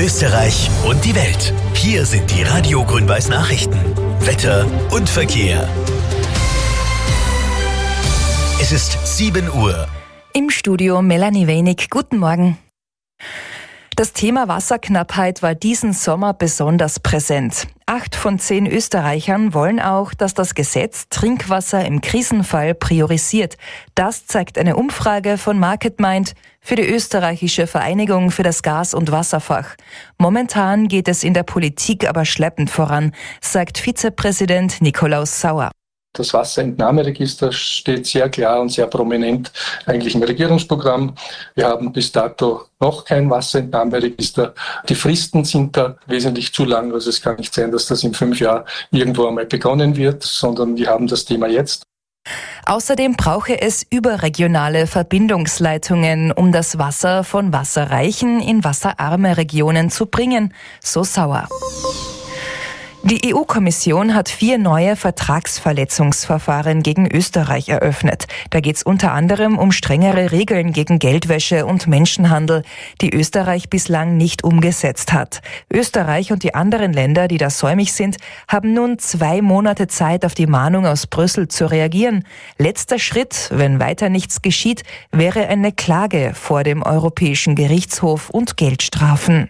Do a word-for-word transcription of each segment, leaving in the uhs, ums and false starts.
Österreich und die Welt. Hier sind die Radio Grün-Weiß Nachrichten. Wetter und Verkehr. Es ist sieben Uhr. Im Studio Melanie Wenig. Guten Morgen. Das Thema Wasserknappheit war diesen Sommer besonders präsent. Acht von zehn Österreichern wollen auch, dass das Gesetz Trinkwasser im Krisenfall priorisiert. Das zeigt eine Umfrage von MarketMind für die österreichische Vereinigung für das Gas- und Wasserfach. Momentan geht es in der Politik aber schleppend voran, sagt Vizepräsident Nikolaus Sauer. Das Wasserentnahmeregister steht sehr klar und sehr prominent eigentlich im Regierungsprogramm. Wir haben bis dato noch kein Wasserentnahmeregister. Die Fristen sind da wesentlich zu lang. Also es kann nicht sein, dass das in fünf Jahren irgendwo einmal begonnen wird, sondern wir haben das Thema jetzt. Außerdem brauche es überregionale Verbindungsleitungen, um das Wasser von wasserreichen in wasserarme Regionen zu bringen, so Sauer. Die E U-Kommission hat vier neue Vertragsverletzungsverfahren gegen Österreich eröffnet. Da geht es unter anderem um strengere Regeln gegen Geldwäsche und Menschenhandel, die Österreich bislang nicht umgesetzt hat. Österreich und die anderen Länder, die da säumig sind, haben nun zwei Monate Zeit, auf die Mahnung aus Brüssel zu reagieren. Letzter Schritt, wenn weiter nichts geschieht, wäre eine Klage vor dem Europäischen Gerichtshof und Geldstrafen.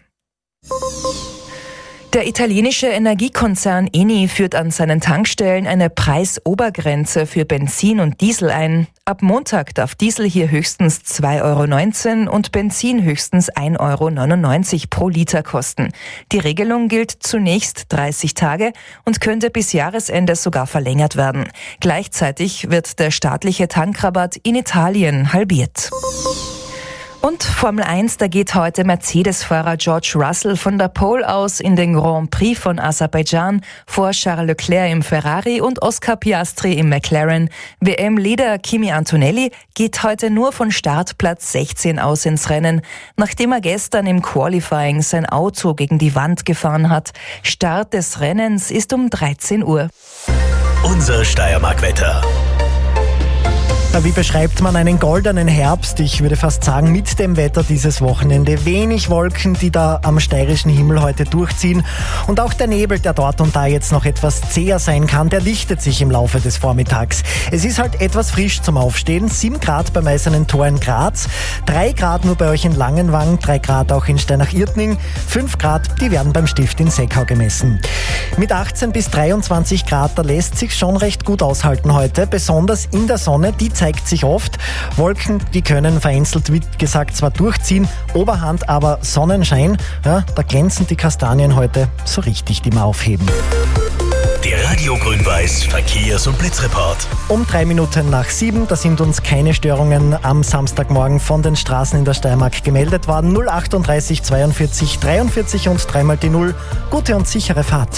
Der italienische Energiekonzern Eni führt an seinen Tankstellen eine Preisobergrenze für Benzin und Diesel ein. Ab Montag darf Diesel hier höchstens zwei Euro neunzehn und Benzin höchstens ein Euro neunundneunzig pro Liter kosten. Die Regelung gilt zunächst dreißig Tage und könnte bis Jahresende sogar verlängert werden. Gleichzeitig wird der staatliche Tankrabatt in Italien halbiert. Und Formel eins, da geht heute Mercedes-Fahrer George Russell von der Pole aus in den Grand Prix von Aserbaidschan vor Charles Leclerc im Ferrari und Oscar Piastri im McLaren. W M-Leader Kimi Antonelli geht heute nur von Startplatz sechzehn aus ins Rennen, nachdem er gestern im Qualifying sein Auto gegen die Wand gefahren hat. Start des Rennens ist um dreizehn Uhr. Unser Steiermark-Wetter. Wie beschreibt man einen goldenen Herbst? Ich würde fast sagen, mit dem Wetter dieses Wochenende. Wenig Wolken, die da am steirischen Himmel heute durchziehen. Und auch der Nebel, der dort und da jetzt noch etwas zäher sein kann, der lichtet sich im Laufe des Vormittags. Es ist halt etwas frisch zum Aufstehen. sieben Grad beim Eisernen Tor in Graz, drei Grad nur bei euch in Langenwang, drei Grad auch in Steinach-Irtning, fünf Grad, die werden beim Stift in Seckau gemessen. Mit achtzehn bis dreiundzwanzig Grad, da lässt sich schon recht gut aushalten heute, besonders in der Sonne, die zeigt sich oft. Wolken, die können vereinzelt, wie gesagt, zwar durchziehen, Oberhand aber Sonnenschein. Ja, da glänzen die Kastanien heute so richtig, die wir aufheben. Der Radio Grün-Weiß Verkehrs- und Blitzreport. Um drei Minuten nach sieben, da sind uns keine Störungen am Samstagmorgen von den Straßen in der Steiermark gemeldet worden. null achtunddreißig zweiundvierzig dreiundvierzig und dreimal die Null. Gute und sichere Fahrt.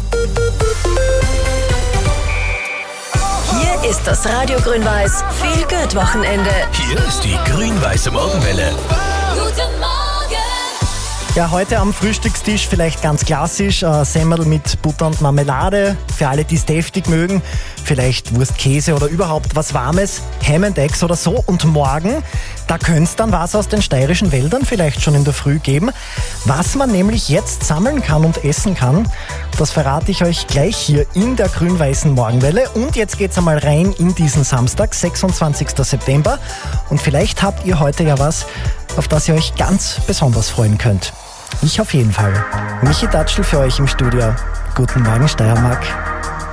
Hier ist das Radio Grün-Weiß Feel-Good-Wochenende. Hier ist die Grün-Weiße Morgenwelle. Guten Morgen! Ja, heute am Frühstückstisch vielleicht ganz klassisch, äh, Semmel mit Butter und Marmelade, für alle, die es deftig mögen, vielleicht Wurst, Käse oder überhaupt was Warmes, Ham and Eggs oder so. Und morgen, da könnte es dann was aus den steirischen Wäldern vielleicht schon in der Früh geben. Was man nämlich jetzt sammeln kann und essen kann, das verrate ich euch gleich hier in der grün-weißen Morgenwelle. Und jetzt geht's einmal rein in diesen Samstag, sechsundzwanzigsten September. Und vielleicht habt ihr heute ja was, auf das ihr euch ganz besonders freuen könnt. Ich auf jeden Fall. Michi Datschl für euch im Studio. Guten Morgen, Steiermark.